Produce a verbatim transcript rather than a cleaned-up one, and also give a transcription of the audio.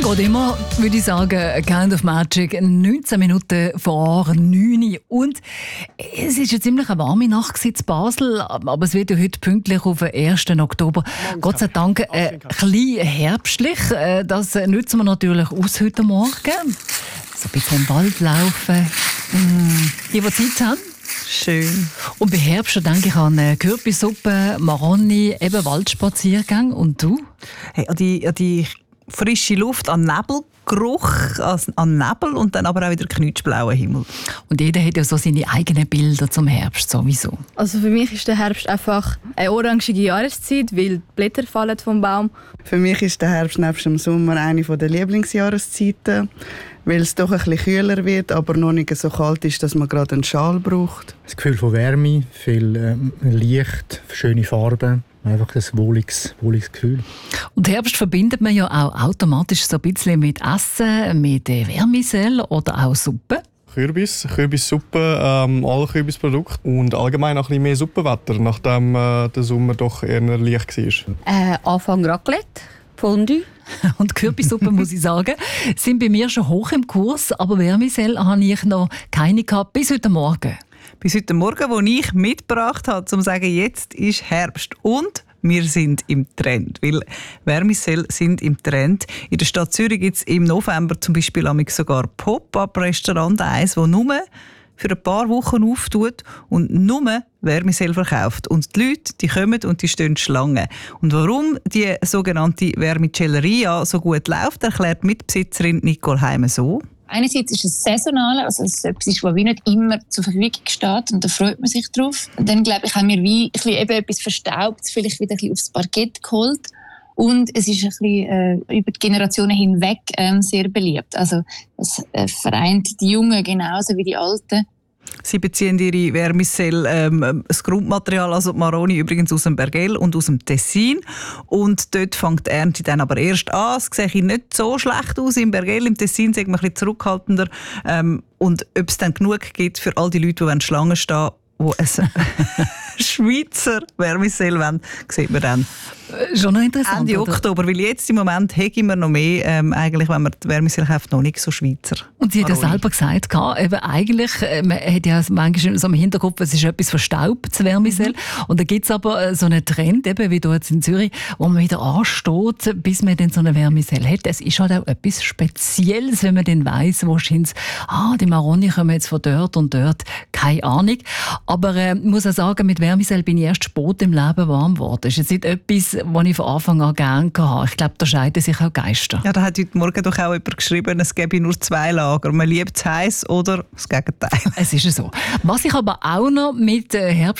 Geht immer, würde ich sagen, A Kind of Magic, neunzehn Minuten vor neun Uhr. Und es war eine ziemlich warme Nacht in Basel, aber es wird ja heute pünktlich auf den ersten Oktober. Morgen Gott sei Dank äh, ein bisschen herbstlich. Das nutzen wir natürlich aus heute Morgen. So ein bisschen im Wald laufen. Mm. Die, die Zeit haben. Schön. Und bei Herbst denke ich an Kürbissuppe, Maroni, eben Waldspaziergang. Und du? Hey, an die, an die frische Luft, an Nebelgeruch, an Nebel und dann aber auch wieder knutschblauer Himmel. Und jeder hat ja so seine eigenen Bilder zum Herbst sowieso. Also für mich ist der Herbst einfach eine orangige Jahreszeit, weil die Blätter fallen vom Baum. Für mich ist der Herbst nebst dem Sommer eine der Lieblingsjahreszeiten, weil es doch ein bisschen kühler wird, aber noch nicht so kalt ist, dass man gerade einen Schal braucht. Das Gefühl von Wärme, viel ähm, Licht, schöne Farben. Einfach ein wohliges, wohliges Gefühl. Und Herbst verbindet man ja auch automatisch so ein bisschen mit Essen, mit Vermicelle oder auch Suppe. Kürbis, Kürbissuppe, ähm, alle Kürbisprodukte und allgemein auch ein bisschen mehr Suppenwetter, nachdem äh, der Sommer doch eher leicht war. Äh, Anfang Raclette, Fondue. Und Kürbissuppe, muss ich sagen, sind bei mir schon hoch im Kurs, aber Vermicelle habe ich noch keine gehabt, bis heute Morgen. Bis heute Morgen, wo ich mitgebracht habe, um zu sagen, jetzt ist Herbst und wir sind im Trend. Weil Vermicelle sind im Trend. In der Stadt Zürich gibt es im November zum Beispiel sogar Pop-up-Restaurant, eins, das nur für ein paar Wochen auftut und nur Vermicelle verkauft. Und die Leute, die kommen und die stehen Schlange. Und warum die sogenannte Vermicelleria so gut läuft, erklärt Mitbesitzerin Nicole Heime so. Einerseits ist es saisonal, also es ist etwas, das wie nicht immer zur Verfügung steht und da freut man sich drauf. Und dann, glaube ich, haben wir wie ein bisschen eben etwas Verstaubtes vielleicht wieder ein bisschen aufs Parkett geholt. Und es ist ein bisschen äh, über die Generationen hinweg ähm, sehr beliebt. Also es äh, vereint die Jungen genauso wie die Alten. Sie beziehen ihre Vermicelle, ähm, das Grundmaterial, also die Maroni, übrigens aus dem Bergell und aus dem Tessin. Und dort fängt die Ernte dann aber erst an. Es sieht nicht so schlecht aus. Im Bergell, im Tessin sind wir ein bisschen zurückhaltender. Ähm, und ob es dann genug gibt für all die Leute, die an Schlangen stehen, die ein Schweizer Vermicelle wollen, sieht man dann. Schon noch interessant. Ende oder? Oktober, weil jetzt im Moment hegen wir noch mehr, ähm, eigentlich, wenn man die Vermicelle kauft, noch nicht so Schweizer. Und sie hat ja selber gesagt, eben eigentlich, äh, man hat ja manchmal so im Hinterkopf, es ist etwas verstaubtes Vermicelle. Mhm. Und da gibt es aber äh, so einen Trend, eben wie hier jetzt in Zürich, wo man wieder ansteht, bis man dann so eine Vermicelle hat. Es ist halt auch etwas Spezielles, wenn man dann weiss, wo scheint ah, die Maroni kommen jetzt von dort und dort, keine Ahnung. Aber äh, ich muss auch sagen, mit Vermicelle bin ich erst spät im Leben warm geworden. Das ist jetzt nicht etwas, was ich von Anfang an gerne hatte. Ich glaube, da scheiden sich auch Geister. Ja, da hat heute Morgen doch auch jemand geschrieben, es gäbe nur zwei Lager. Man liebt es heiß oder das Gegenteil. Es ist so. Was ich aber auch noch mit Herbst